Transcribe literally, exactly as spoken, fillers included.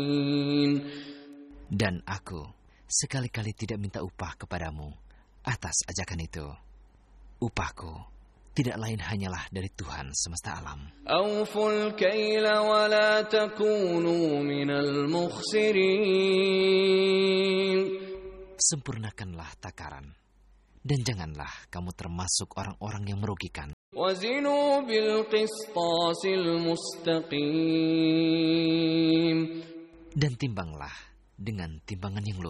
Dan aku sekali-kali tidak minta upah kepadamu atas ajakan itu. Upahku tidak lain hanyalah dari Tuhan semesta alam. Awful kaila wa la takunu minal mukhsirin. Sempurnakanlah takaran, dan janganlah kamu termasuk orang-orang yang merugikan. Wazinu bil qistasil mustaqim. Dan timbanglah dengan timbangan yang lurus.